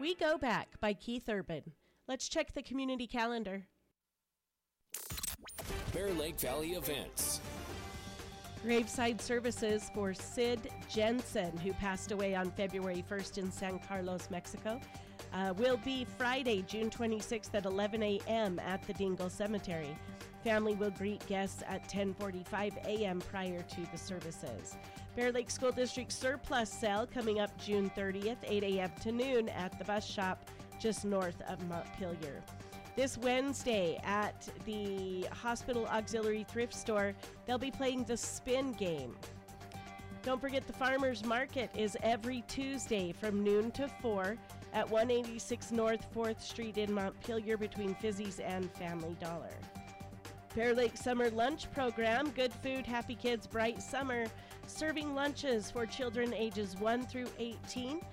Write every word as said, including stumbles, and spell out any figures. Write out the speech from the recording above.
We Go Back by Keith Urban. Let's check the community calendar. Bear Lake Valley events. Graveside services for Sid Jensen, who passed away on February first in San Carlos, Mexico, uh, will be Friday, June twenty-sixth at eleven a.m. at the Dingle Cemetery. Family will greet guests at ten forty-five a.m. prior to the services. Bear Lake School District surplus sale coming up June thirtieth, eight a.m. to noon at the bus shop just north of Montpelier. This Wednesday at the Hospital Auxiliary Thrift Store, they'll be playing the spin game. Don't forget the Farmers Market is every Tuesday from noon to four at one eighty-six North fourth Street in Montpelier between Fizzy's and Family Dollar. Bear Lake Summer Lunch Program, good food, happy kids, bright summer. Serving lunches for children ages one through eighteen.